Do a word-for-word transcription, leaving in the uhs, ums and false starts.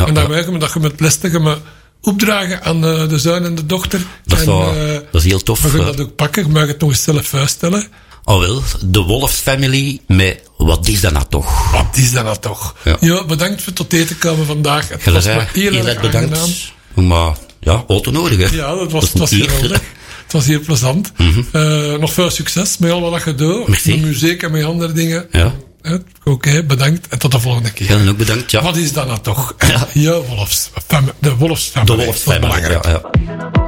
en dan ja. wij dat je met plastic me opdragen aan uh, de zoon en de dochter. Dat is, en, wel, uh, dat is heel tof. We gaan uh. dat ook pakken, je mag het nog eens zelf voorstellen. Oh wel, de Wolfs Family met wat is dat nou toch? Wat is dat nou toch? Ja, ja bedankt voor tot eten komen vandaag. Het Gele was zei, me heel, heel erg erg bedankt. aangenaam. Maar ja, auto nodig hè. Ja, dat was, dat het was hier. geweldig. Het was heel plezant. Mm-hmm. Uh, nog veel succes met al wat je doet. Merci. Met muziek en met andere dingen. Ja. Oké, okay, bedankt. En tot de volgende keer. Ja, en ook bedankt, ja. Wat is dat nou toch? Ja. Ja, Wolfs. De Wolfs De Wolfs Family, ja, ja.